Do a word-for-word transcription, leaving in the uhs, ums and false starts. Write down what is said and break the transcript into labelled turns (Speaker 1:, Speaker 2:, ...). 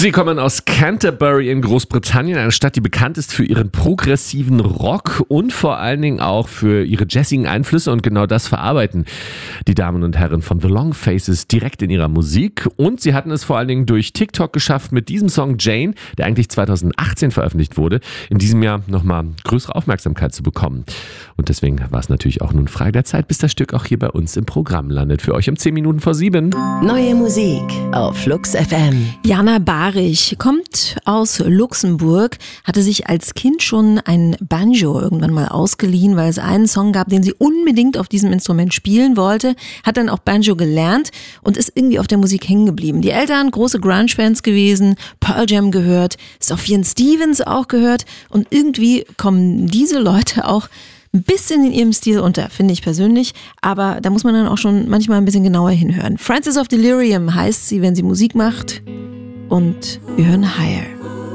Speaker 1: Sie kommen aus Canterbury in Großbritannien, eine Stadt, die bekannt ist für ihren progressiven Rock und vor allen Dingen auch für ihre jazzigen Einflüsse, und genau das verarbeiten die Damen und Herren von The Long Faces direkt in ihrer Musik, und sie hatten es vor allen Dingen durch TikTok geschafft, mit diesem Song Jane, der eigentlich zweitausendachtzehn veröffentlicht wurde, in diesem Jahr nochmal größere Aufmerksamkeit zu bekommen. Und deswegen war es natürlich auch nun Frage der Zeit, bis das Stück auch hier bei uns im Programm landet. Für euch um zehn Minuten vor sieben.
Speaker 2: Neue Musik auf Flux F M.
Speaker 3: Jana Barich kommt aus Luxemburg, hatte sich als Kind schon ein Banjo irgendwann mal ausgeliehen, weil es einen Song gab, den sie unbedingt auf diesem Instrument spielen wollte, hat dann auch Banjo gelernt und ist irgendwie auf der Musik hängen geblieben. Die Eltern, große Grunge-Fans gewesen, Pearl Jam gehört, Sufjan Stevens auch gehört, und irgendwie kommen diese Leute auch ein bisschen in ihrem Stil unter, finde ich persönlich, aber da muss man dann auch schon manchmal ein bisschen genauer hinhören. Frances of Delirium heißt sie, wenn sie Musik macht, und wir hören Higher.